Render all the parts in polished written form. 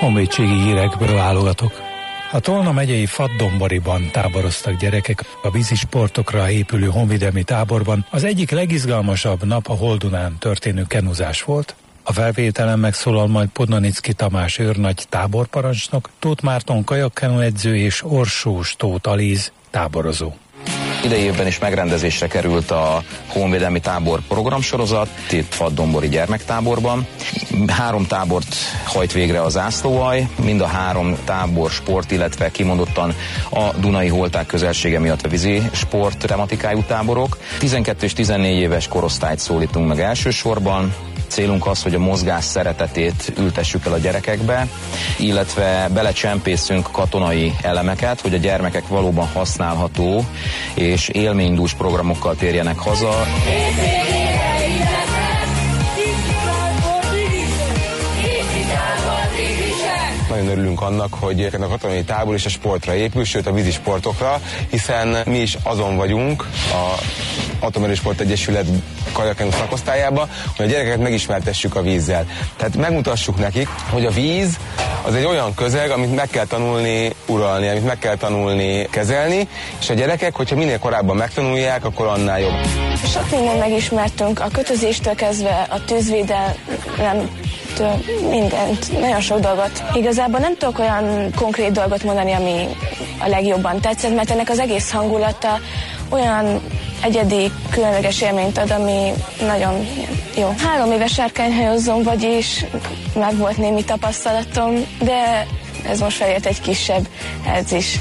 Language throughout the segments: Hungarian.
Honvédségi hírekből válogatok. A Tolna megyei Fadddomboriban táboroztak gyerekek a vízisportokra épülő honvédelmi táborban. Az egyik legizgalmasabb nap a Holdunán történő kenuzás volt. A felvételen megszólal majd Podnanicki Tamás őrnagy táborparancsnok, Tóth Márton kajakkenu edző és Orsós Tóth Alíz táborozó. Idei évben is megrendezésre került a honvédelmi tábor programsorozat, itt Fadddombori gyermektáborban. 3 tábort hajt végre a zászlóalj, mind a 3 tábor sport, illetve kimondottan a Dunai Holták közelsége miatt a vízi sport tematikájú táborok. 12 és 14 éves korosztályt szólítunk meg elsősorban. Célunk az, hogy a mozgás szeretetét ültessük el a gyerekekbe, illetve belecsempészünk katonai elemeket, hogy a gyermekek valóban használható és élménydús programokkal térjenek haza. Nagyon örülünk annak, hogy a katonai tábor is a sportra épül, sőt a vízisportokra, hiszen mi is azon vagyunk a Atomerősport Egyesület kajakkenu szakosztályába, hogy a gyerekeket megismertessük a vízzel. Tehát megmutassuk nekik, hogy a víz az egy olyan közeg, amit meg kell tanulni uralni, amit meg kell tanulni kezelni, és a gyerekek, hogyha minél korábban megtanulják, akkor annál jobb. Sok mindent megismertünk, a kötözéstől kezdve a tűzvédelem, mindent, nagyon sok dolgot. Igazából nem tudok olyan konkrét dolgot mondani, ami a legjobban tetszett, mert ennek az egész hangulata olyan egyedi, különleges élményt ad, ami nagyon jó. 3 éves sárkányhajózom, vagyis meg volt némi tapasztalatom, de ez most felért egy kisebb edzés.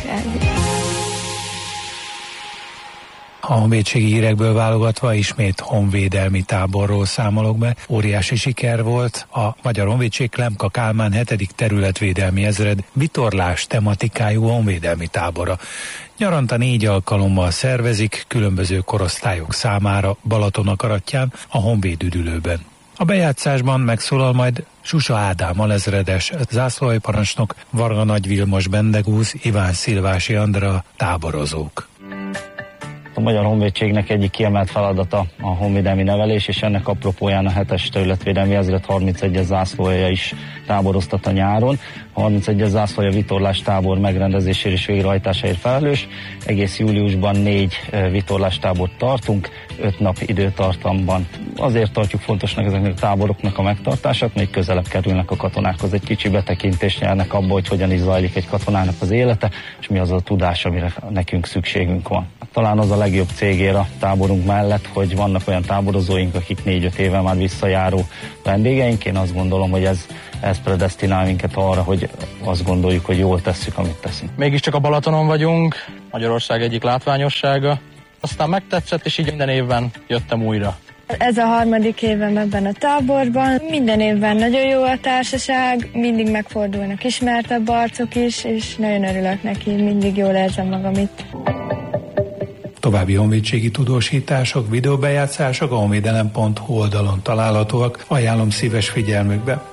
A honvédségi hírekből válogatva ismét honvédelmi táborról számolok be. Óriási siker volt a Magyar Honvédség Klemka Kálmán 7. területvédelmi ezred vitorlás tematikájú honvédelmi tábora. Nyaranta 4 alkalommal szervezik különböző korosztályok számára Balatonakaratján, a Honvéd üdülőben. A bejátszásban megszólal majd Susa Ádám alezredes zászlóaljparancsnok, Varga Nagy Vilmos Bendegúz, Iván Szilvási Andrea táborozók. A Magyar Honvédségnek egyik kiemelt feladata a honvédelmi nevelés, és ennek apropóján a 7. területvédelmi ezred 31-es zászlóalja is táboroztat a nyáron. A 31-es zászlóalja vitorlás tábor megrendezésére és végrehajtásáért felelős. Egész júliusban 4 vitorlás tábort tartunk, 5 nap időtartamban. Azért tartjuk fontosnak ezeknek a táboroknak a megtartását, még közelebb kerülnek a katonákhoz, egy kicsi betekintést nyernek abba, hogy hogyan is zajlik egy katonának az élete, és mi az a tudás, amire nekünk szükségünk van. Talán az a legjobb cégér a táborunk mellett, hogy vannak olyan táborozóink, akik 4-5 éve már visszajáró vendégeink. Én azt gondolom, hogy ez predesztinál minket arra, hogy azt gondoljuk, hogy jól tesszük, amit teszünk. Mégiscsak a Balatonon vagyunk, Magyarország egyik látványossága. Aztán megtetszett, és így minden évben jöttem újra. Ez a 3. évem ebben a táborban. Minden évben nagyon jó a társaság, mindig megfordulnak ismertebb arcok is, és nagyon örülök neki, mindig jól érzem magam itt. További honvédségi tudósítások, videóbejátszások a honvédelem.hu oldalon találhatóak. Ajánlom szíves figyelmükbe.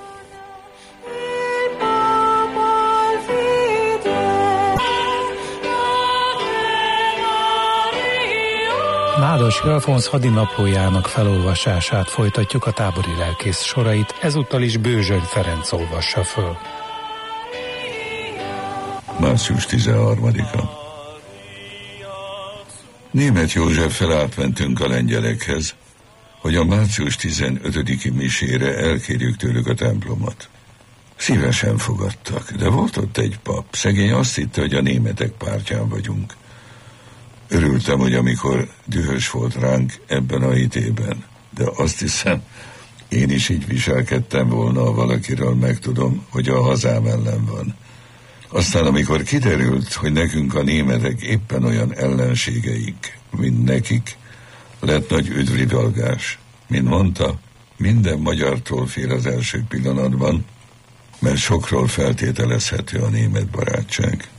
Nádas Alfonz hadinaplójának felolvasását folytatjuk, a tábori lelkész sorait, ezúttal is Bőzsöny Ferenc olvassa föl. Március 13-a. Németh Józseffel átmentünk a lengyelekhez, hogy a március 15-i misére elkérjük tőlük a templomot. Szívesen fogadtak, de volt ott egy pap, szegény azt hitte, hogy a németek pártján vagyunk. Örültem, hogy amikor dühös volt ránk ebben a hitében, de azt hiszem, én is így viselkedtem volna, ha valakiről megtudom, hogy a hazám ellen van. Aztán, amikor kiderült, hogy nekünk a németek éppen olyan ellenségeik, mint nekik, lett nagy üdvrivalgás. Mint mondta, minden magyartól fél az első pillanatban, mert sokról feltételezhető a német barátság.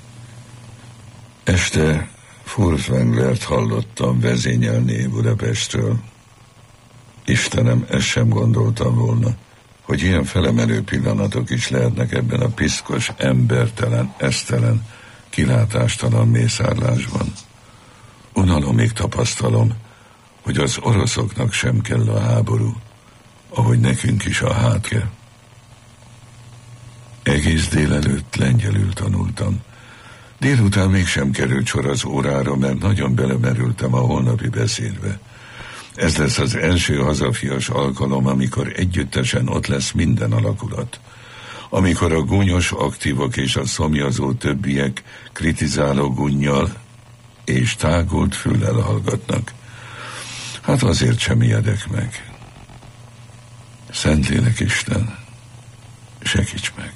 Este Furtwänglert hallottam vezényelni Budapestről. Istenem, ezt sem gondoltam volna, hogy ilyen felemelő pillanatok is lehetnek ebben a piszkos, embertelen, esztelen, kilátástalan mészárlásban. Unalomig tapasztalom, hogy az oroszoknak sem kell a háború, ahogy nekünk is a hátke. Egész délelőtt lengyelül tanultam. Délután mégsem került sor az órára, mert nagyon belemerültem a holnapi beszédbe. Ez lesz az első hazafias alkalom, amikor együttesen ott lesz minden alakulat. Amikor a gúnyos aktívok és a szomjazó többiek kritizáló gúnnyal és tágult füllel hallgatnak. Hát azért sem ijedek meg. Szentlélek Isten, segíts meg!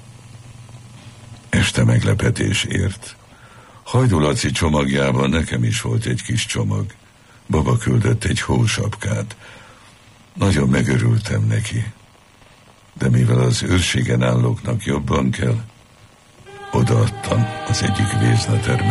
Este meglepetés ért. Hajdú Laci csomagjában nekem is volt egy kis csomag. Baba küldött egy hósapkát. Nagyon megörültem neki. De mivel az őrségen állóknak jobban kell, odaadtam az egyik véznatermet.